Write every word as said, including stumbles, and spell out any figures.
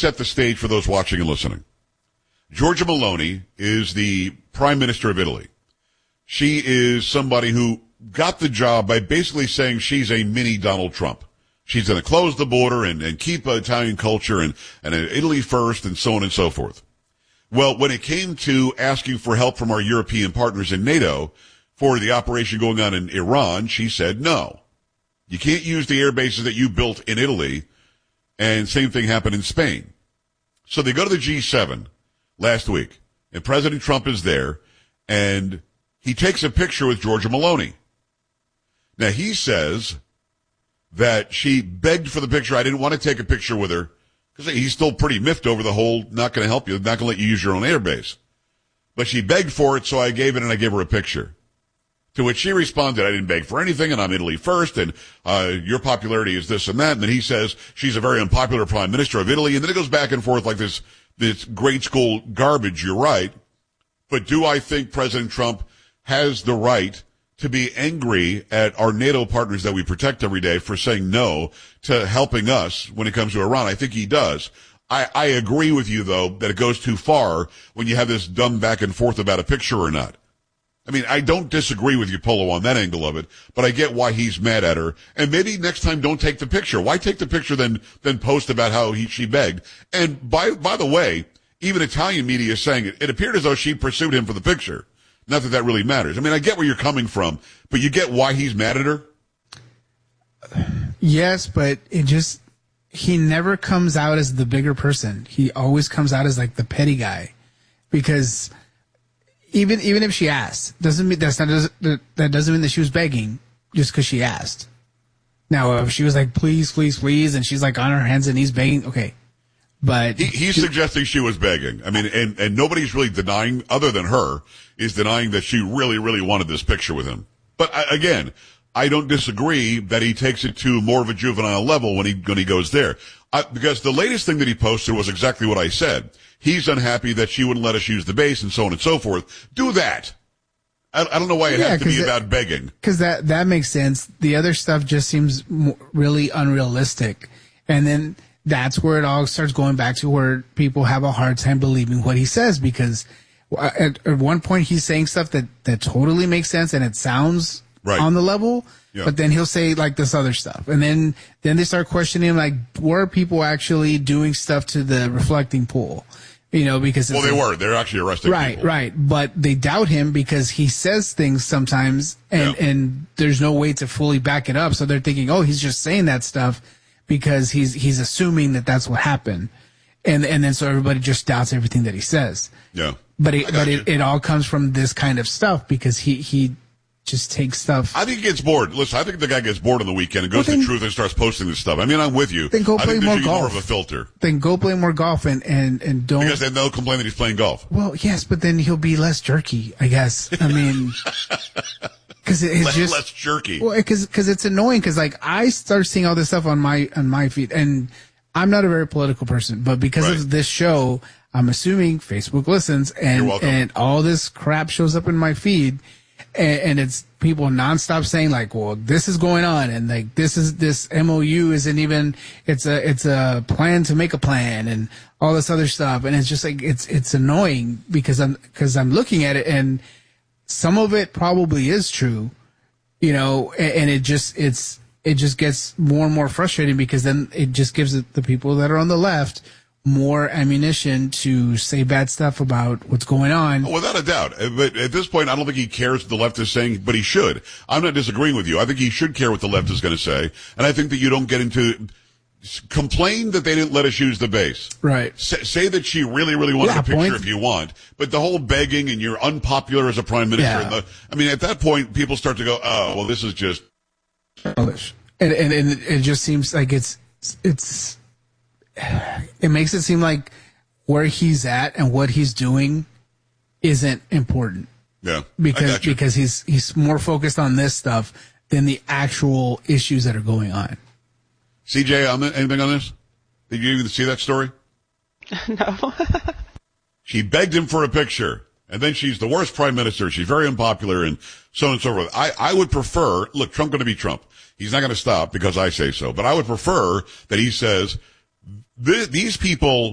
set the stage for those watching and listening. Giorgia Meloni is the Prime Minister of Italy. She is somebody who got the job by basically saying she's a mini Donald Trump. She's going to close the border and, and keep Italian culture and, and Italy first and so on and so forth. Well, when it came to asking for help from our European partners in NATO for the operation going on in Iran, she said no. You can't use the air bases that you built in Italy, and same thing happened in Spain. So they go to the G seven last week, and President Trump is there, and he takes a picture with Giorgia Meloni. Now, he says that she begged for the picture. I didn't want to take a picture with her because he's still pretty miffed over the whole not going to help you, not going to let you use your own airbase. But she begged for it, so I gave it and I gave her a picture. To which she responded, I didn't beg for anything, and I'm Italy first, and uh your popularity is this and that. And then he says she's a very unpopular prime minister of Italy, and then it goes back and forth like this, this grade school garbage. You're right. But do I think President Trump has the right to be angry at our NATO partners that we protect every day for saying no to helping us when it comes to Iran? I think he does. I, I agree with you, though, that it goes too far when you have this dumb back and forth about a picture or not. I mean, I don't disagree with you, Polo, on that angle of it, but I get why he's mad at her. And maybe next time don't take the picture. Why take the picture then, then post about how he, she begged? And by, by the way, even Italian media is saying it. It appeared as though she pursued him for the picture. Not that that really matters. I mean, I get where you're coming from, but you get why he's mad at her? Yes, but it just, he never comes out as the bigger person. He always comes out as like the petty guy. Because even even if she asked, doesn't mean that's not that doesn't mean that she was begging just because she asked. Now, if she was like, please, please, please, and she's like on her hands and knees begging, okay. But he, he's she, suggesting she was begging. I mean, and, and nobody's really denying, other than her, is denying that she really, really wanted this picture with him. But I, again, I don't disagree that he takes it to more of a juvenile level when he when he goes there. I, because the latest thing that he posted was exactly what I said. He's unhappy that she wouldn't let us use the base and so on and so forth. Do that. I, I don't know why it yeah, has to be it, about begging. Because that, that makes sense. The other stuff just seems really unrealistic. And then that's where it all starts going back to where people have a hard time believing what he says, because at, at one point he's saying stuff that, that totally makes sense and it sounds right on the level, yeah. But then he'll say like this other stuff. And then, then they start questioning him, like, were people actually doing stuff to the reflecting pool? You know, because well, they like, were. They're actually arresting right, people. Right, right. But they doubt him because he says things sometimes, and yeah. and there's no way to fully back it up. So they're thinking, oh, he's just saying that stuff because he's he's assuming that that's what happened, and and then so everybody just doubts everything that he says. Yeah. But it but it, it all comes from this kind of stuff because he he just takes stuff. I think he gets bored. Listen, I think the guy gets bored on the weekend and goes well, then, to Truth and starts posting this stuff. I mean, I'm with you. Then go play I think more there should golf. Be more of a filter. Then go play more golf and, and, and don't. Because then they'll complain that he's playing golf. Well, yes, but then he'll be less jerky, I guess. I mean, because it, it's less, just less jerky. Well, because because it's annoying. Because like I start seeing all this stuff on my on my feed, and I'm not a very political person, but because right. of this show, I'm assuming Facebook listens, and and all this crap shows up in my feed. And, and it's people nonstop saying like, well, this is going on. And like, this is, this M O U isn't even, it's a, it's a plan to make a plan and all this other stuff. And it's just like, it's, it's annoying because I'm, cause I'm looking at it and some of it probably is true, you know, and, and it just, it's, it just gets more and more frustrating because then it just gives the people that are on the left more ammunition to say bad stuff about what's going on. Without a doubt. But at this point, I don't think he cares what the left is saying, but he should. I'm not disagreeing with you. I think he should care what the left is going to say. And I think that you don't get into complain that they didn't let us use the base. Right. Say, say that she really, really wanted yeah, a picture point. if you want. But the whole begging and you're unpopular as a prime minister. Yeah. And the, I mean, at that point, people start to go, oh, well, this is just. And, and, and it just seems like it's, it's, it makes it seem like where he's at and what he's doing isn't important. Yeah. Because because he's he's more focused on this stuff than the actual issues that are going on. C J, anything on this? Did you even see that story? No. She begged him for a picture, and then she's the worst prime minister. She's very unpopular, and so on and so forth. I, I would prefer, look, Trump going to be Trump. He's not going to stop because I say so, but I would prefer that he says, these people